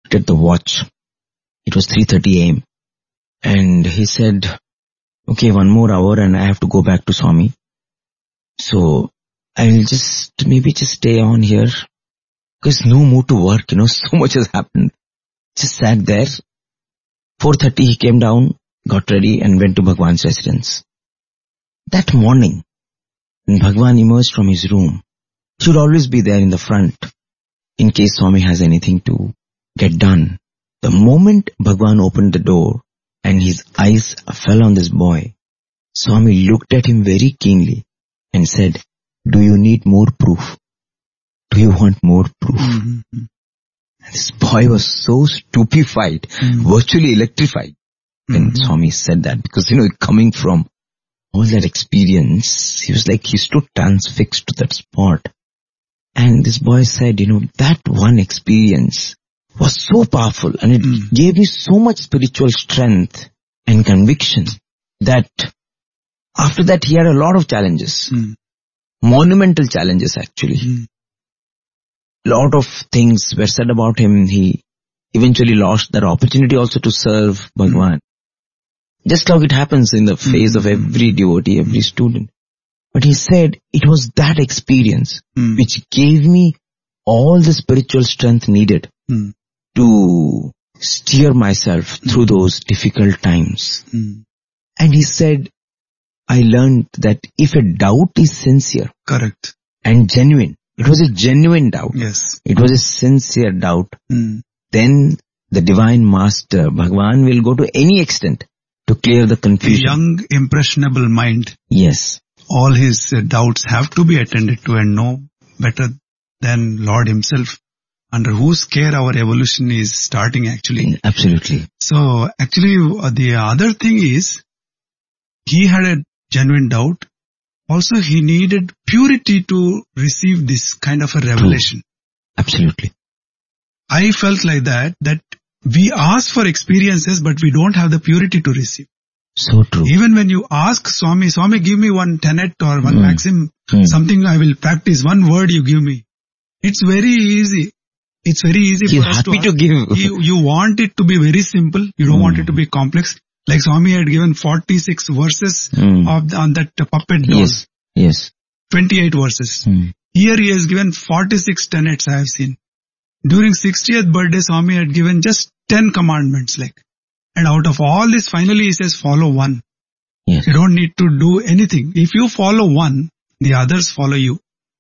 looked at the watch. It was 3:30 a.m. And he said, okay, 1 more hour and I have to go back to Swami. So I will maybe stay on here. Because no mood to work, so much has happened. Just sat there. 4:30 he came down, got ready and went to Bhagwan's residence. That morning, when Bhagwan emerged from his room, he would always be there in the front in case Swami has anything to get done. The moment Bhagwan opened the door and his eyes fell on this boy, Swami looked at him very keenly and said, do you need more proof? Do you want more proof? Mm-hmm. This boy was so stupefied, virtually electrified when Swami said that. Because, coming from all that experience, he was like, he stood transfixed to that spot. And this boy said, that one experience was so powerful and it gave me so much spiritual strength and conviction that after that he had a lot of challenges. Monumental challenges actually. Lot of things were said about him. He eventually lost that opportunity also to serve Bhagwan. Just like it happens in the face of every devotee, every student. But he said it was that experience which gave me all the spiritual strength needed to steer myself through those difficult times. And he said, I learned that if a doubt is sincere, correct, and genuine, it was a genuine doubt. Yes. It was a sincere doubt. Then the Divine Master, Bhagwan, will go to any extent to clear the confusion. A young, impressionable mind. Yes. All his doubts have to be attended to and know better than Lord himself, under whose care our evolution is starting actually. Absolutely. So actually the other thing is, he had a genuine doubt. Also, he needed purity to receive this kind of a revelation. True. Absolutely. I felt like that we ask for experiences, but we don't have the purity to receive. So true. Even when you ask Swami, give me one tenet or one maxim, something I will practice, one word you give me. It's very easy. It's very easy He's for us happy to give. You want it to be very simple. You don't want it to be complex. Like Swami had given 46 verses on that puppet doll. Yes. 28 verses. Here he has given 46 tenets I have seen. During 60th birthday, Swami had given just 10 commandments and out of all this, finally he says, follow one. Yes. You don't need to do anything. If you follow one, the others follow you.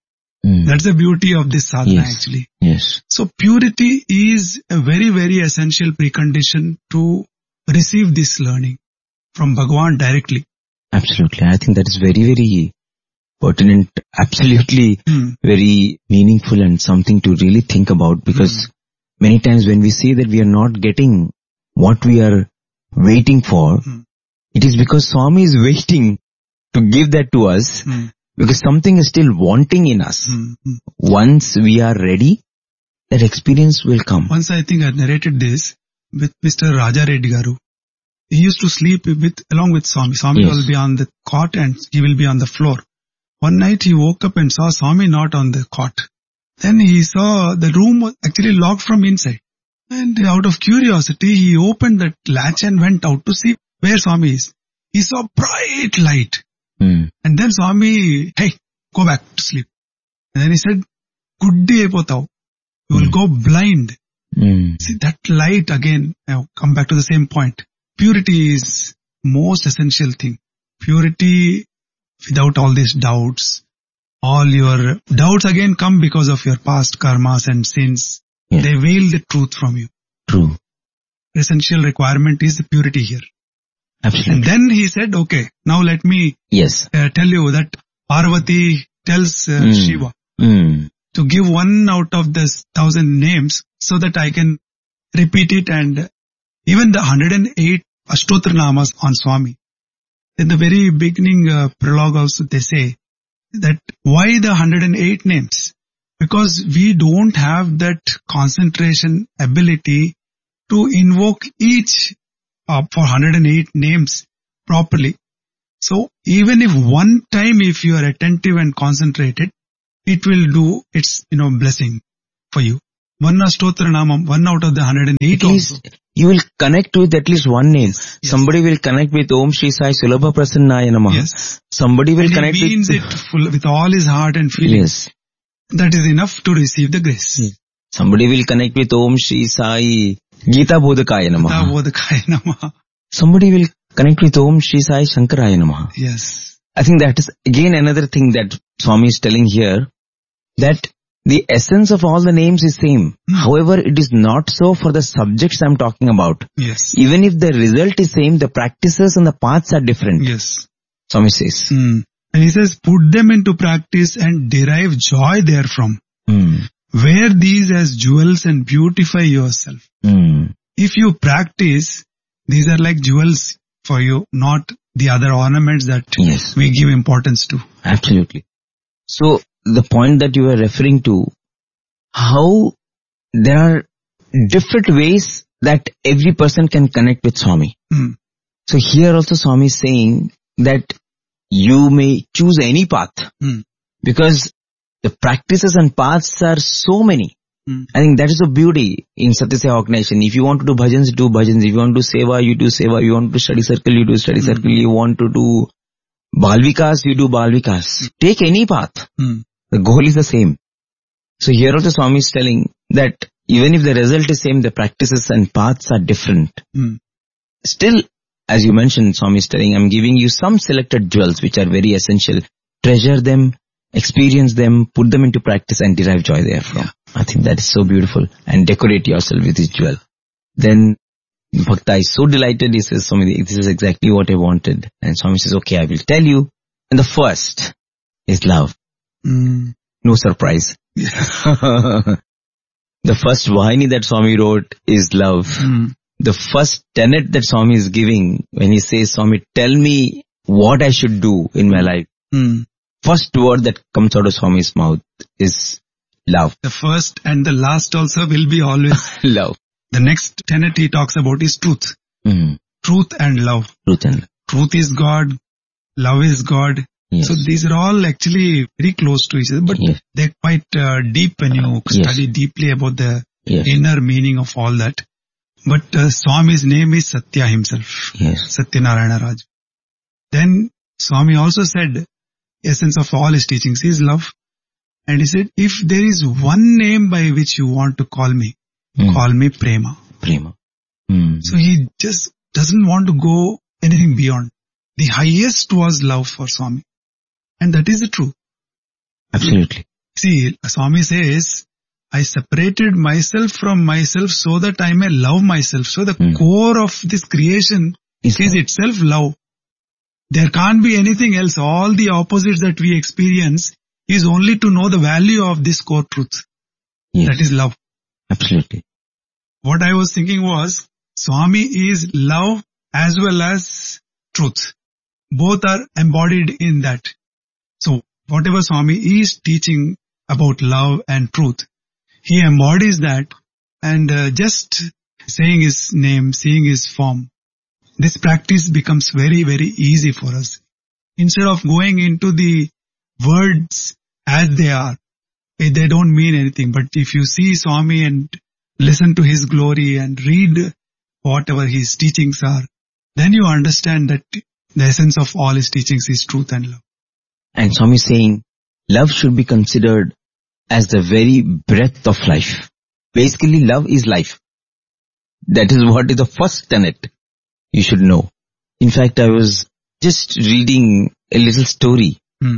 That's the beauty of this sadhana actually. Yes. So purity is a very, very essential precondition to receive this learning from Bhagwan directly. Absolutely. I think that is very, very pertinent, absolutely very meaningful and something to really think about, because many times when we see that we are not getting what we are waiting for, it is because Swami is waiting to give that to us because something is still wanting in us. Once we are ready, that experience will come. Once I think I narrated this with Mr. Raja Reddy Garu. He used to sleep along with Swami. Swami will be on the cot and he will be on the floor. One night he woke up and saw Swami not on the cot. Then he saw the room was actually locked from inside. And out of curiosity, he opened that latch and went out to see where Swami is. He saw bright light. And then Swami, hey, go back to sleep. And then he said, good day, potao. You will go blind. See, that light again, now come back to the same point. Purity is most essential thing. Purity without all these doubts. All your doubts again come because of your past karmas and sins. They veil the truth from you. True. Essential requirement is the purity here. Absolutely. And then he said, okay, now let me tell you that Parvati tells Shiva to give one out of the 1,000 names so that I can repeat it, and even the 108 Ashtotra Namas on Swami. In the very beginning prologue also they say that why the 108 names? Because we don't have that concentration ability to invoke each for 108 names properly. So even if one time if you are attentive and concentrated, it will do its blessing for you. one Ashtotra Namam, one out of the 108 At least also. you will connect with at least one name. Yes. Somebody will connect with Om Shri Sai Sulabha Prasannaya Namaha. Yes. Somebody will And connect he means with... it full, with all his heart and feelings. Yes. That is enough to receive the grace. Yes. Somebody will connect with Om Shri Sai Gita Bodhakaya Namaha. Bodhakaya Namaha. Somebody will connect with Om Shri Sai Shankaraya Namaha. Yes. I think that is again another thing that Swami is telling here, that the essence of all the names is same. However, it is not so for the subjects I'm talking about. Yes. Even if the result is same, the practices and the paths are different. Yes. Swami says. And he says, put them into practice and derive joy therefrom. Wear these as jewels and beautify yourself. If you practice, these are like jewels for you, not the other ornaments that we give importance to. Absolutely. So, the point that you were referring to, how there are different ways that every person can connect with Swami. So here also Swami is saying that you may choose any path because the practices and paths are so many. I think that is the beauty in Satyaseva organization. If you want to do bhajans, do bhajans. If you want to seva, you do seva. You want to do study circle, you do study circle. You want to do Balvikas, you do Balvikas. Take any path. The goal is the same. So here also Swami is telling that even if the result is same, the practices and paths are different. Still, as you mentioned, Swami is telling, I'm giving you some selected jewels which are very essential. Treasure them, experience them, put them into practice and derive joy therefrom. I think that is so beautiful. And decorate yourself with this jewel. Then Bhakta is so delighted. He says, Swami, this is exactly what I wanted. And Swami says, okay, I will tell you. And the first is love. No surprise. The first Vahini that Swami wrote is love. The first tenet that Swami is giving when he says, Swami, tell me what I should do in my life. First word that comes out of Swami's mouth is love. The first and the last also will be always love. The next tenet he talks about is truth. Truth and love. Truth and love. Truth is God. Love is God. Yes. So these are all actually very close to each other, but they're quite deep when you study deeply about the inner meaning of all that. But Swami's name is Satya himself. Satyanarayana Raj. Then Swami also said, essence of all his teachings is love. And he said, if there is one name by which you want to call me Prema. Prema. So he just doesn't want to go anything beyond. The highest was love for Swami. And that is the truth. Absolutely. See, Swami says, I separated myself from myself so that I may love myself. So the core of this creation is itself love. There can't be anything else. All the opposites that we experience is only to know the value of this core truth. That is love. Absolutely. What I was thinking was, Swami is love as well as truth. Both are embodied in that. So whatever Swami is teaching about love and truth, he embodies that, and just saying his name, seeing his form, this practice becomes very, very easy for us. Instead of going into the words as they are, they don't mean anything. But if you see Swami and listen to his glory and read whatever his teachings are, then you understand that the essence of all his teachings is truth and love. And Swami is saying, love should be considered as the very breath of life. Basically, love is life. That is what is the first tenet you should know. In fact, I was just reading a little story.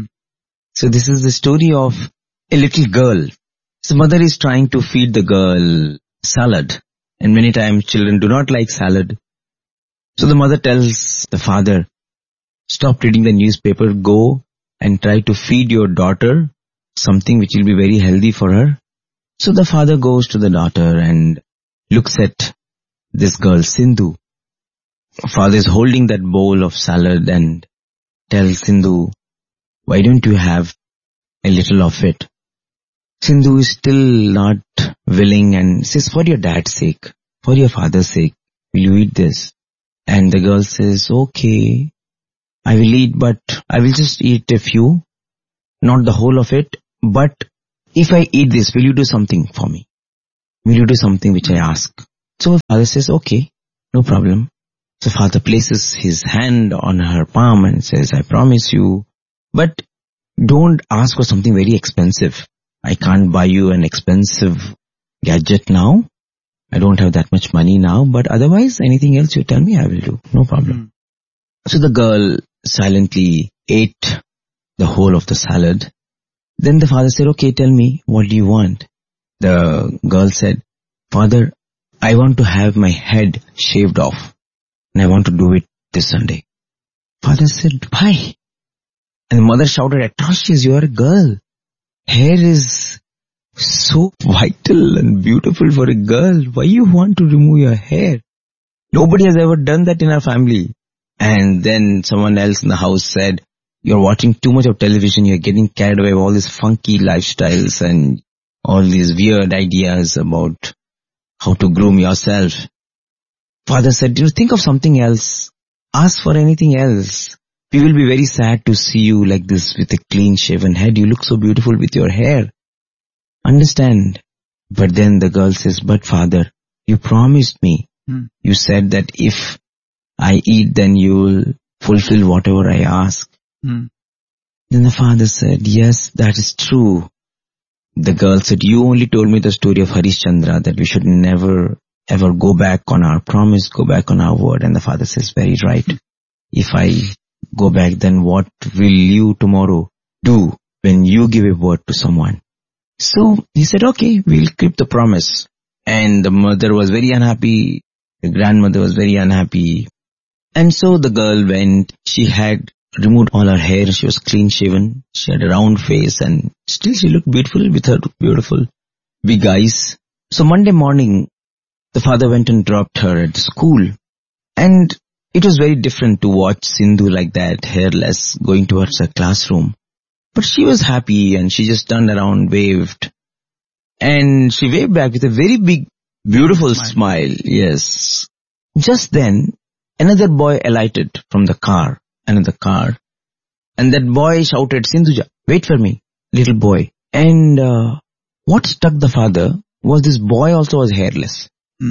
So this is the story of a little girl. So mother is trying to feed the girl salad. And many times children do not like salad. So the mother tells the father, stop reading the newspaper, go and try to feed your daughter something which will be very healthy for her. So the father goes to the daughter and looks at this girl, Sindhu. Father is holding that bowl of salad and tells Sindhu, why don't you have a little of it? Sindhu is still not willing and says, for your dad's sake, for your father's sake, will you eat this? And the girl says, okay, I will eat, but I will just eat a few, not the whole of it. But if I eat this, will you do something for me? will you do something which I ask? So father says, okay, no problem. So father places his hand on her palm and says, I promise you, but don't ask for something very expensive. I can't buy you an expensive gadget now. I don't have that much money now, but otherwise anything else you tell me, I will do. No problem. So the girl silently ate the whole of the salad. Then the father said, okay, tell me, what do you want? The girl said, Father, I want to have my head shaved off and I want to do it this Sunday. Father said, why? And the mother shouted, atrocious, you are a girl. Hair is so vital and beautiful for a girl. Why you want to remove your hair? Nobody has ever done that in our family. And then someone else in the house said, you're watching too much of television, you're getting carried away with all these funky lifestyles and all these weird ideas about how to groom yourself. Father said, think of something else. Ask for anything else. We will be very sad to see you like this with a clean shaven head. You look so beautiful with your hair. Understand. But then the girl says, but father, you promised me. You said that if I eat, then you will fulfill whatever I ask. Then the father said, yes, that is true. The girl said, you only told me the story of Harishchandra, that we should never ever go back on our promise, go back on our word. And the father says, very right. If I go back, then what will you tomorrow do when you give a word to someone? So he said, okay, we'll keep the promise. And the mother was very unhappy. The grandmother was very unhappy. And so the girl went. She had removed all her hair. She was clean shaven. She had a round face and still she looked beautiful with her beautiful big eyes. So Monday morning, the father went and dropped her at the school. And it was very different to watch Sindhu like that, hairless, going towards her classroom. But she was happy and she just turned around, waved. And she waved back with a very big, beautiful smile. Yes. Just then, another boy alighted from the car, another car. And that boy shouted, Sindhuja, wait for me, little boy. And what struck the father was this boy also was hairless.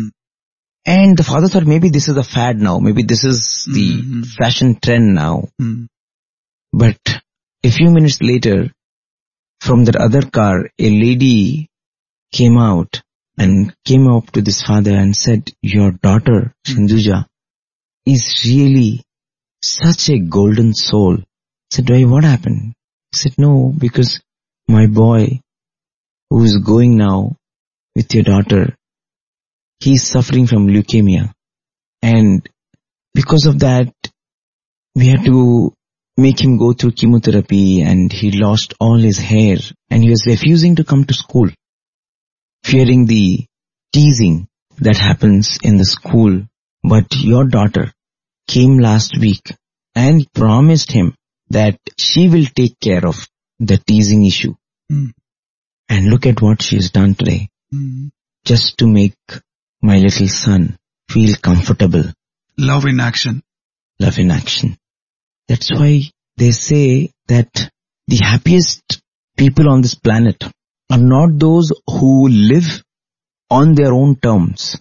And the father thought maybe this is a fad now, maybe this is the fashion trend now. But a few minutes later, from that other car, a lady came out and came up to this father and said, your daughter, Sindhuja, is really such a golden soul. I said, why, what happened? He said, no, because my boy who is going now with your daughter, he is suffering from leukemia. And because of that, we had to make him go through chemotherapy and he lost all his hair and he was refusing to come to school, fearing the teasing that happens in the school. But your daughter came last week and promised him that she will take care of the teasing issue. And look at what she has done today. Just to make my little son feel comfortable. Love in action. Love in action. That's why they say that the happiest people on this planet are not those who live on their own terms,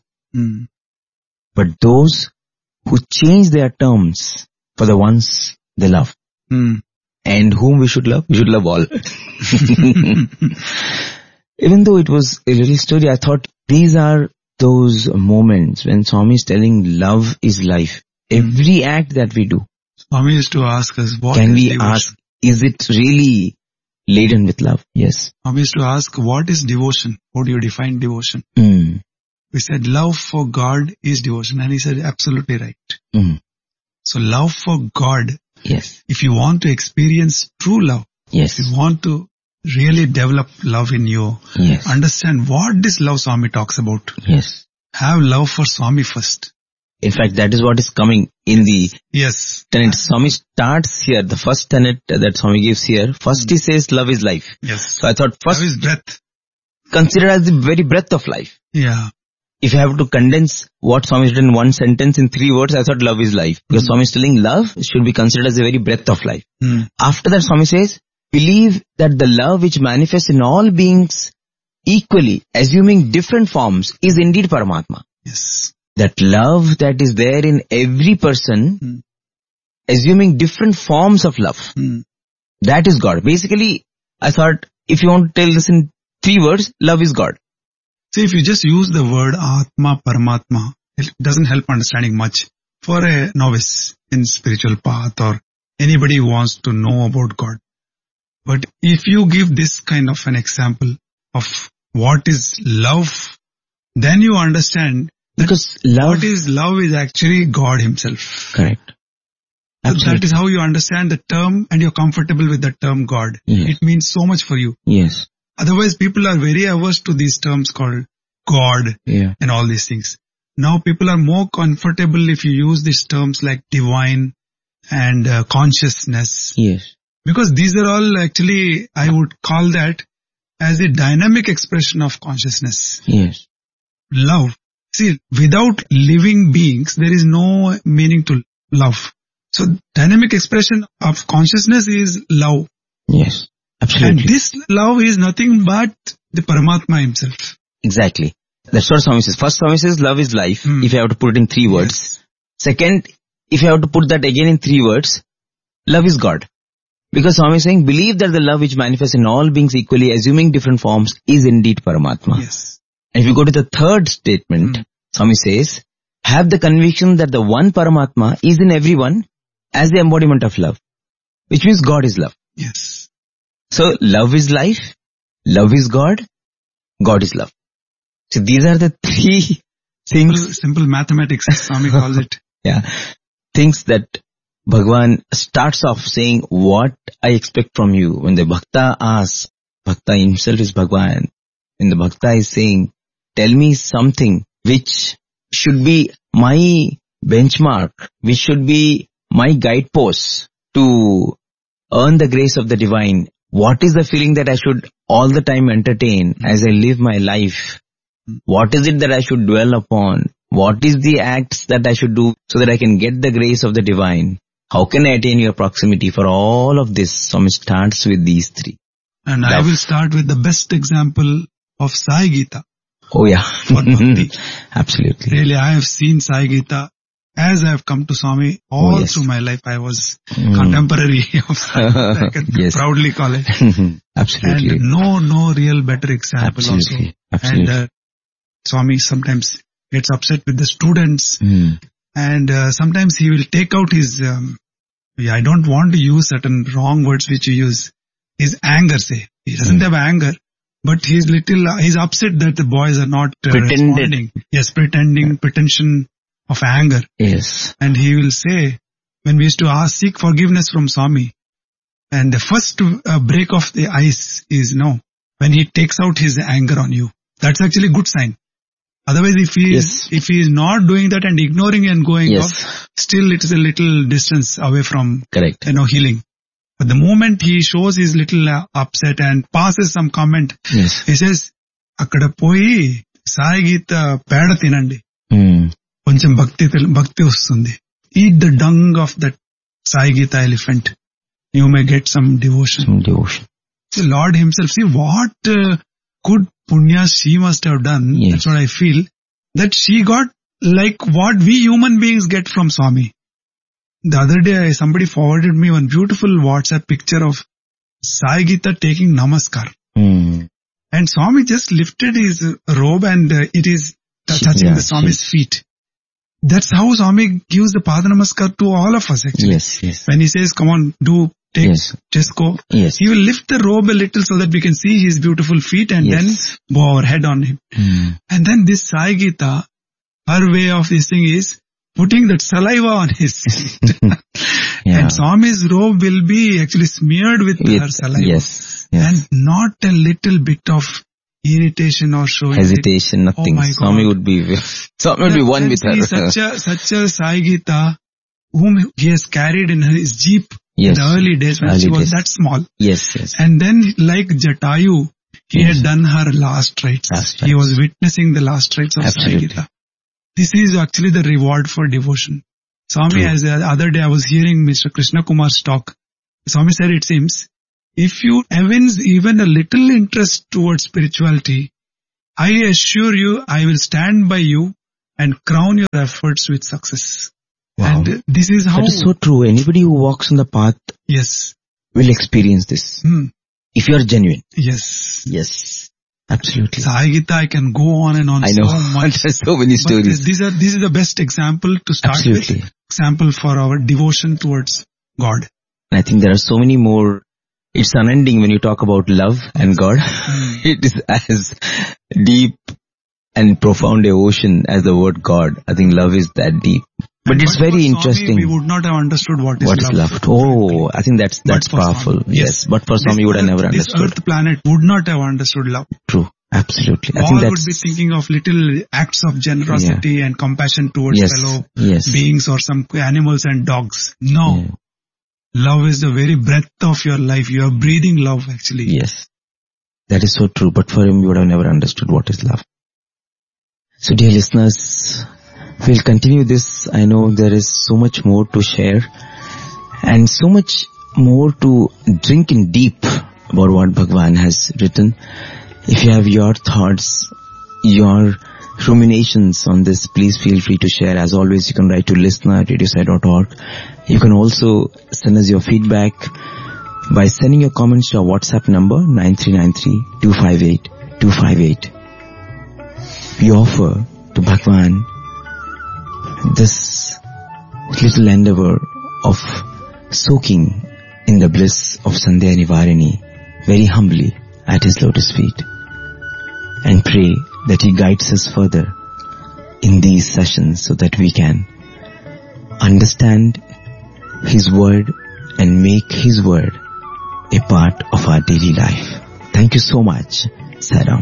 but those who change their terms for the ones they love. And whom we should love? We should love all. Even though it was a little story, I thought these are those moments when Swami is telling love is life. Every act that we do. Swami used to ask us, what can is we devotion? ask, is it really laden with love? Yes. Swami used to ask, what is devotion? How do you define devotion? We said, love for God is devotion. And he said, absolutely right. So love for God. Yes. If you want to experience true love. Yes. If you want to really develop love in you. Yes. Understand what this love Swami talks about. Yes. Have love for Swami first. In fact, that is what is coming in the tenet. Swami starts here. The first tenet that Swami gives here. First he says love is life. Yes. So I thought first love is breath. Consider as the very breath of life. Yeah. If you have to condense what Swami has written in one sentence in 3 words, I thought love is life. Because Swami is telling love should be considered as the very breath of life. After that Swami says, believe that the love which manifests in all beings equally, assuming different forms, is indeed Paramatma. Yes. That love that is there in every person, Mm. assuming different forms of love, Mm. that is God. Basically, I thought, if you want to tell this in 3 words, love is God. See, if you just use the word Atma, Paramatma, it doesn't help understanding much for a novice in spiritual path or anybody who wants to know about God. But if you give this kind of an example of what is love, then you understand that Because love, what is love is actually God himself. correct. So Absolutely. that is how you understand the term and you're comfortable with the term God. Yes. It means so much for you. Yes. Otherwise, people are very averse to these terms called God Yeah. and all these things. Now people are more comfortable if you use these terms like divine and consciousness, Yes. because these are all actually, I would call that as a dynamic expression of consciousness. Yes. Love. See, without living beings, there is no meaning to love. So dynamic expression of consciousness is love. Yes. And Absolutely. this love is nothing but the Paramatma himself. Exactly. That's what Swami says. First, Swami says love is life, Hmm. if I have to put it in 3 words. Yes. Second, if I have to put that again in 3 words, love is God. Because Swami is saying, believe that the love which manifests in all beings equally, assuming different forms, is indeed Paramatma. Yes. And if you go to the third statement, Swami says, have the conviction that the one Paramatma is in everyone as the embodiment of love, which means God is love. Yes. So love is life, love is God, God is love. So these are the 3 things, Simple mathematics, Swami calls it. yeah, things that Bhagwan starts off saying, what I expect from you. When the Bhakta asks, Bhakta himself is Bhagwan. When the Bhakta is saying, tell me something which should be my benchmark, which should be my guidepost to earn the grace of the divine. What is the feeling that I should all the time entertain as I live my life? What is it that I should dwell upon? What is the acts that I should do so that I can get the grace of the divine? How can I attain your proximity? For all of this, Swami starts with these 3. And I will start with the best example of Sai Gita. Oh yeah. For bhakti. Absolutely. Really, I have seen Sai Gita as I have come to Swami all yes. through my life. I was contemporary of Sai Gita, I can Yes. proudly call it. Absolutely. And no real better example Absolutely. also. Absolutely. And Swami sometimes gets upset with the students. And sometimes he will take out his, I don't want to use certain wrong words which you use, his anger, say. He doesn't have anger, but he's upset that the boys are not responding. Yes, pretension of anger. Yes. And he will say, when we used to seek forgiveness from Swami, and the first break of the ice is no, when he takes out his anger on you. That's actually a good sign. Otherwise, if he is not doing that and ignoring and going off, still it is a little distance away from, correct, healing. But the moment he shows his little upset and passes some comment, he says, "Akkada poi Sai Gita peda tinandi. Koncham bhakti vastundi. Eat the dung of that Sai Gita elephant. You may get some devotion." The Lord himself, see what good punya she must have done. That's what I feel. That she got like what we human beings get from Swami. The other day, somebody forwarded me one beautiful WhatsApp picture of Sai Gita taking namaskar. And Swami just lifted his robe and it is touching the Swami's feet. That's how Swami gives the Pada Namaskar to all of us actually. When he says, come on, just go. He will lift the robe a little so that we can see his beautiful feet and then bow our head on him. And then this Sai Gita, her way of this thing is putting that saliva on his feet. And Swami's robe will be actually smeared with her saliva. And not a little bit of irritation or showing hesitation, nothing. Oh my Swami would be one with her. Such a Sai Gita whom he has carried in his jeep in the early days when she was that small. And then like Jatayu, he had done her last rites. He was witnessing the last rites of Sai Gita. This is actually the reward for devotion. Swami, as the other day I was hearing Mr. Krishna Kumar's talk. Swami said, it seems, if you evince even a little interest towards spirituality, I assure you I will stand by you and crown your efforts with success. Wow. And this is how... That is so true. Anybody who walks on the path Yes. will experience this. If you are genuine. Yes. Yes. Absolutely. Sai Gita, I can go on and on I know. so much. There's so many stories. This is the best example to start Absolutely. with. Example for our devotion towards God. I think there are so many more. It's unending when you talk about love and God. It is as deep and profound a ocean as the word God. I think love is that deep. But it's very interesting. We would not have understood what is love. Oh, I think that's powerful. Yes. But for Swami, you would have never understood. This earth planet would not have understood love. True. Absolutely. I All think that's... would be thinking of little acts of generosity and compassion towards fellow beings or some animals and dogs. No. Yeah. Love is the very breath of your life. You are breathing love actually. Yes. That is so true. But for him, you would have never understood what is love. So dear listeners, we'll continue this. I know there is so much more to share and so much more to drink in deep about what Bhagwan has written. If you have your thoughts, your ruminations on this, please feel free to share. As always, you can write to listener@radiosai.org. You can also send us your feedback by sending your comments to our WhatsApp number 9393-258-258. We offer to Bhagwan this little endeavor of soaking in the bliss of Sandhya Nivarini very humbly at his lotus feet, and pray that he guides us further in these sessions so that we can understand his word and make his word a part of our daily life. Thank you so much. Sai Ram.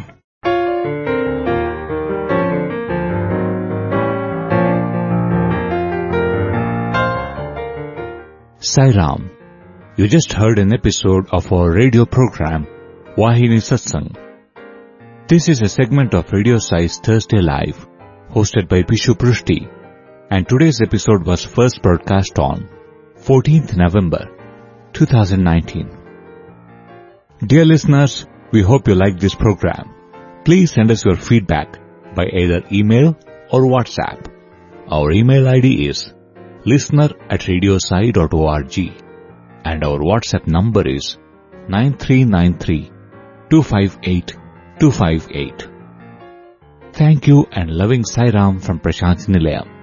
Sai Ram. You just heard an episode of our radio program, Vahini Satsang. This is a segment of Radio Sai's Thursday Live, hosted by Pishu Prushti, and today's episode was first broadcast on 14th November 2019. Dear listeners, we hope you like this program. Please send us your feedback by either email or WhatsApp. Our email ID is listener@radiosai.org and our WhatsApp number is 9393-258-258. Thank you and loving Sai Ram from Prashant Nilayam.